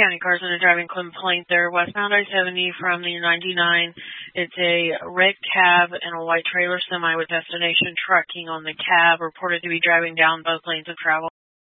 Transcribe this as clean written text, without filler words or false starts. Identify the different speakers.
Speaker 1: County cars in a driving complaint there. Westbound I-70 from the 99. It's a red cab and a white trailer semi with destination trucking on the cab, reported to be driving down both lanes of travel.